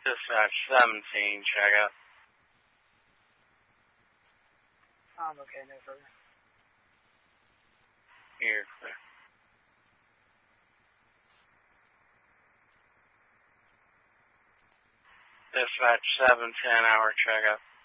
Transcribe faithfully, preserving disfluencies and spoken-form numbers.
Dispatch seventeen, check out. I'm okay, no further. Here, clear. Dispatch seven ten, hour check out.